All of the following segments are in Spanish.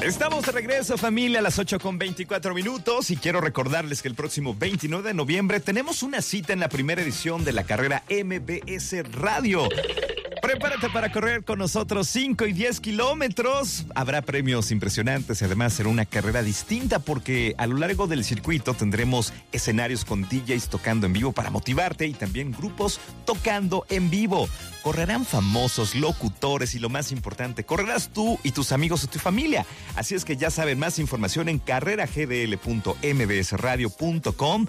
Estamos de regreso, familia, a las 8:24 y quiero recordarles que el próximo 29 de noviembre tenemos una cita en la primera edición de la carrera MBS Radio. Prepárate para correr con nosotros 5 y 10 kilómetros. Habrá premios impresionantes y además será una carrera distinta porque a lo largo del circuito tendremos escenarios con DJs tocando en vivo para motivarte y también grupos tocando en vivo. Correrán famosos, locutores y lo más importante, correrás tú y tus amigos o tu familia. Así es que ya saben más información en carreragdl.mbsradio.com,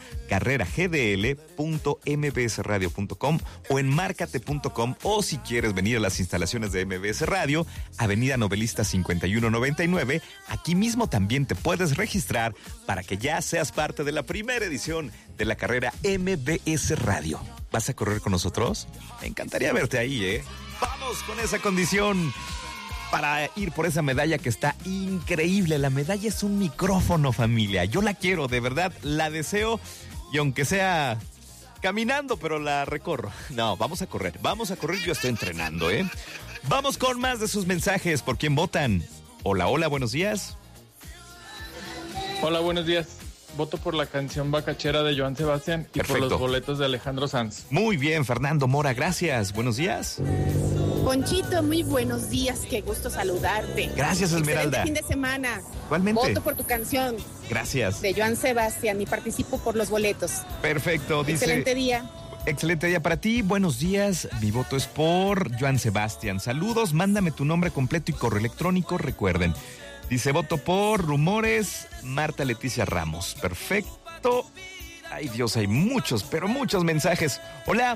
carreragdl.mbsradio.com o en marcate.com, o si quieres venir a las instalaciones de MBS Radio, Avenida Novelista 5199, aquí mismo también te puedes registrar para que ya seas parte de la primera edición de la carrera MBS Radio. ¿Vas a correr con nosotros? Me encantaría verte ahí, ¿eh? Vamos con esa condición para ir por esa medalla que está increíble. La medalla es un micrófono, familia. Yo la quiero, de verdad, la deseo. Y aunque sea caminando, pero la recorro. No, vamos a correr, yo estoy entrenando, ¿eh? Vamos con más de sus mensajes. ¿Por quién votan? Hola, hola, buenos días. Hola, buenos días. Voto por la canción Bacachera de Joan Sebastián y Perfecto. por los boletos de Alejandro Sanz. Muy bien, Fernando Mora, gracias. Buenos días. Ponchito, muy buenos días, qué gusto saludarte. Gracias, Esmeralda. Excelente fin de semana. Igualmente. Voto por tu canción Gracias. de Joan Sebastián y participo por los boletos. Perfecto, dice. Excelente día. Excelente día para ti, buenos días. Mi voto es por Joan Sebastián. Saludos, mándame tu nombre completo y correo electrónico, recuerden. Dice, voto por Rumores, Marta Leticia Ramos. Perfecto. Ay, Dios, hay muchos, pero muchos mensajes. Hola.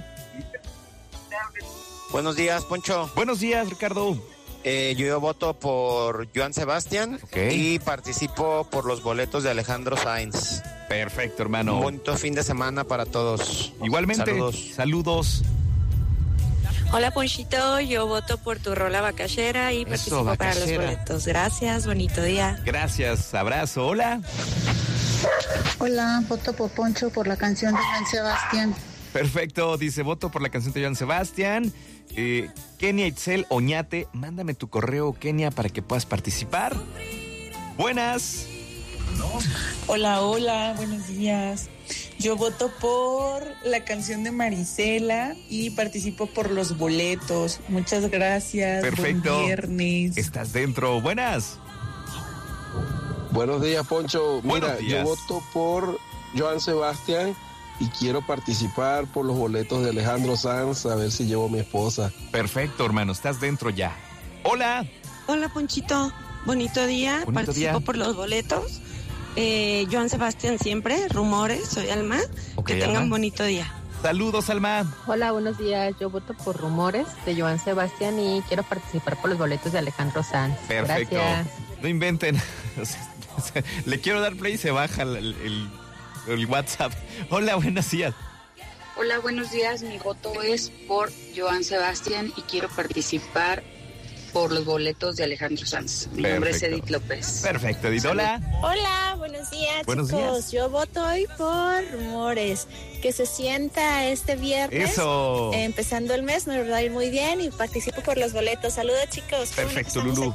Buenos días, Poncho. Buenos días, Ricardo. Yo voto por Joan Sebastián y participo por los boletos de Alejandro Sanz. Perfecto, hermano. Un bonito fin de semana para todos. Igualmente. Saludos. Hola, Ponchito, yo voto por tu rola Bacachera y participo para los boletos. Gracias, bonito día. Gracias, abrazo, hola. Hola, voto por Poncho por la canción de Joan Sebastián. Perfecto, dice, voto por la canción de Joan Sebastián. Kenia Itzel Oñate, mándame tu correo, Kenia, para que puedas participar. Buenas. Hola, hola, buenos días. Yo voto por la canción de Marisela y participo por los boletos. Muchas gracias. Perfecto. Buen viernes. Estás dentro. Buenas. Buenos días, Poncho. Buenos días. Yo voto por Joan Sebastián y quiero participar por los boletos de Alejandro Sanz, a ver si llevo a mi esposa. Perfecto, hermano. Estás dentro ya. Hola. Hola, Ponchito. Bonito día. Participo por los boletos. Joan Sebastián siempre, Rumores, soy Alma. Que tengan Alma. bonito día. Saludos, Alma. Hola, buenos días. Yo voto por Rumores de Joan Sebastián y quiero participar por los boletos de Alejandro Sanz. Perfecto. Gracias. No inventen. Le quiero dar play y se baja el WhatsApp. Hola, buenos días. Hola, buenos días. Mi voto es por Joan Sebastián y quiero participar por los boletos de Alejandro Sanz. Mi nombre es Edith López. Perfecto, Edith. Hola. Hola, buenos días, Buenos chicos. días. Yo voto hoy por Rumores. Que se sienta este viernes. Eso. Empezando el mes, nos va a ir muy bien y participo por los boletos. Saludos, chicos. Perfecto, Lulu.